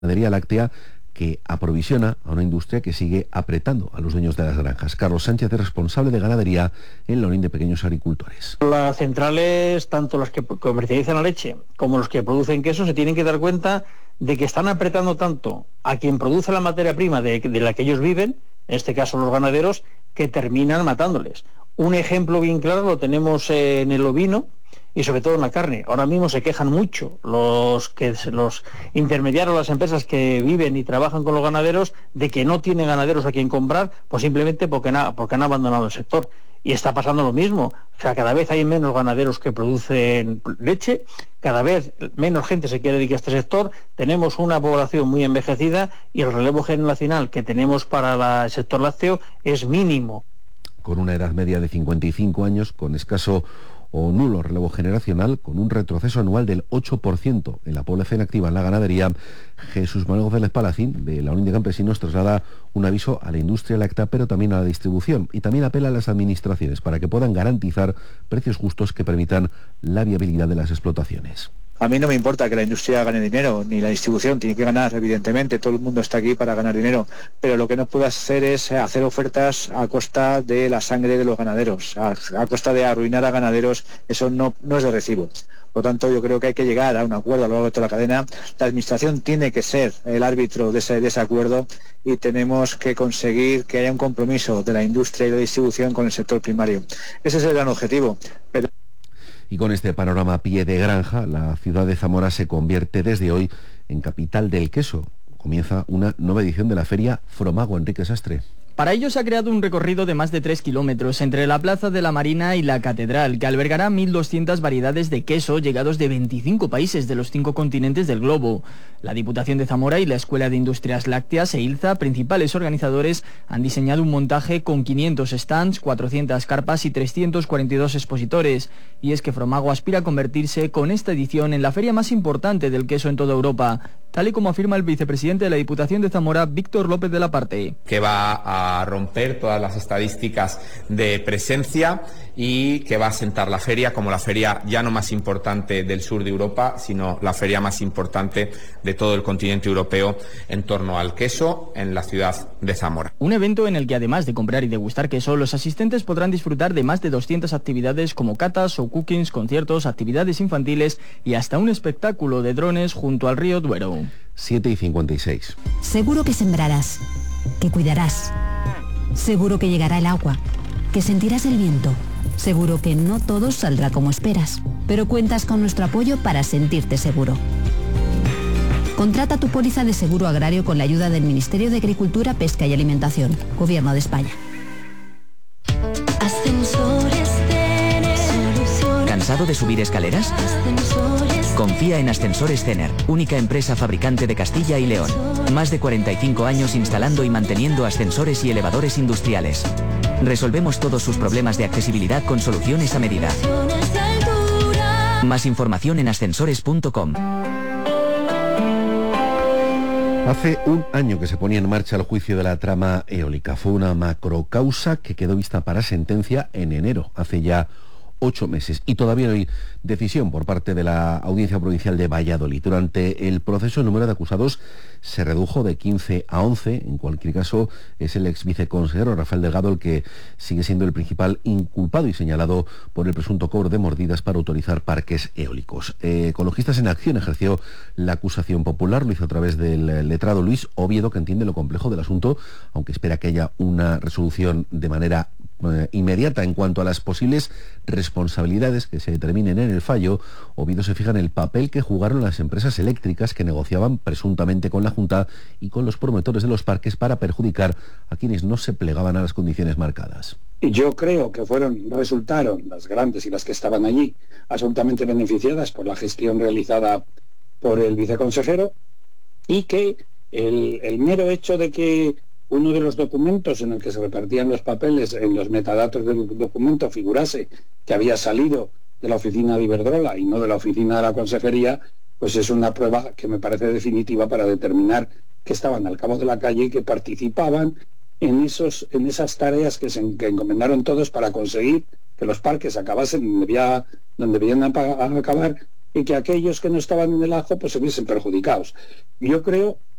ganadería láctea, que aprovisiona a una industria que sigue apretando a los dueños de las granjas. Carlos Sánchez es responsable de ganadería en la Unión de Pequeños Agricultores. Las centrales, tanto las que comercializan la leche como los que producen queso, se tienen que dar cuenta de que están apretando tanto a quien produce la materia prima de la que ellos viven, en este caso los ganaderos, que terminan matándoles. Un ejemplo bien claro lo tenemos en el ovino y sobre todo en la carne. Ahora mismo se quejan mucho los intermediarios, las empresas que viven y trabajan con los ganaderos, de que no tienen ganaderos a quien comprar, pues simplemente porque han abandonado el sector. Y está pasando lo mismo. O sea, cada vez hay menos ganaderos que producen leche, cada vez menos gente se quiere dedicar a este sector, tenemos una población muy envejecida y el relevo generacional que tenemos para el sector lácteo es mínimo. Con una edad media de 55 años, con escaso o nulo relevo generacional, con un retroceso anual del 8% en la población activa en la ganadería, Jesús Manuel González Palacín, de la Unión de Campesinos, traslada un aviso a la industria láctea, pero también a la distribución, y también apela a las administraciones para que puedan garantizar precios justos que permitan la viabilidad de las explotaciones. A mí no me importa que la industria gane dinero, ni la distribución tiene que ganar, evidentemente, todo el mundo está aquí para ganar dinero, pero lo que no puedo hacer es hacer ofertas a costa de la sangre de los ganaderos, a costa de arruinar a ganaderos. Eso no es de recibo. Por lo tanto, yo creo que hay que llegar a un acuerdo a lo largo de toda la cadena. La administración tiene que ser el árbitro de ese acuerdo y tenemos que conseguir que haya un compromiso de la industria y la distribución con el sector primario. Ese es el gran objetivo. Y con este panorama a pie de granja, la ciudad de Zamora se convierte desde hoy en capital del queso. Comienza una nueva edición de la feria Fromago. Enrique Sastre. Para ello se ha creado un recorrido de más de 3 kilómetros entre la Plaza de la Marina y la Catedral, que albergará 1.200 variedades de queso llegados de 25 países de los 5 continentes del globo. La Diputación de Zamora y la Escuela de Industrias Lácteas e ILZA, principales organizadores, han diseñado un montaje con 500 stands, 400 carpas y 342 expositores. Y es que Fromago aspira a convertirse con esta edición en la feria más importante del queso en toda Europa, tal y como afirma el vicepresidente de la Diputación de Zamora, Víctor López de la Parte. Que va a romper todas las estadísticas de presencia y que va a sentar la feria como la feria ya no más importante del sur de Europa, sino la feria más importante de todo el continente europeo en torno al queso en la ciudad de Zamora. Un evento en el que además de comprar y degustar queso, los asistentes podrán disfrutar de más de 200 actividades como catas o cookings, conciertos, actividades infantiles y hasta un espectáculo de drones junto al río Duero. 7:56. Seguro que sembrarás, que cuidarás. Seguro que llegará el agua, que sentirás el viento. Seguro que no todo saldrá como esperas, pero cuentas con nuestro apoyo para sentirte seguro. Contrata tu póliza de seguro agrario con la ayuda del Ministerio de Agricultura, Pesca y Alimentación, Gobierno de España. ¿Cansado de subir escaleras? Confía en Ascensores Cener, única empresa fabricante de Castilla y León. Más de 45 años instalando y manteniendo ascensores y elevadores industriales. Resolvemos todos sus problemas de accesibilidad con soluciones a medida. Más información en ascensores.com. Hace un año que se ponía en marcha el juicio de la trama eólica. Fue una macrocausa que quedó vista para sentencia en enero, hace ya 8 meses. Y todavía no hay decisión por parte de la Audiencia Provincial de Valladolid. Durante el proceso, el número de acusados se redujo de 15 a 11. En cualquier caso, es el ex viceconsejero Rafael Delgado el que sigue siendo el principal inculpado y señalado por el presunto cobro de mordidas para autorizar parques eólicos. Ecologistas en Acción ejerció la acusación popular, lo hizo a través del letrado Luis Oviedo, que entiende lo complejo del asunto, aunque espera que haya una resolución de manera inmediata en cuanto a las posibles responsabilidades que se determinen en el fallo. Oviedo se fija en el papel que jugaron las empresas eléctricas que negociaban presuntamente con la Junta y con los promotores de los parques para perjudicar a quienes no se plegaban a las condiciones marcadas. Yo creo que resultaron las grandes y las que estaban allí absolutamente beneficiadas por la gestión realizada por el viceconsejero, y que el mero hecho de que uno de los documentos en el que se repartían los papeles, en los metadatos del documento, figurase que había salido de la oficina de Iberdrola y no de la oficina de la consejería, pues es una prueba que me parece definitiva para determinar que estaban al cabo de la calle y que participaban en esas tareas que encomendaron todos para conseguir que los parques acabasen donde debían acabar, y que aquellos que no estaban en el ajo pues se hubiesen perjudicados. Yo creo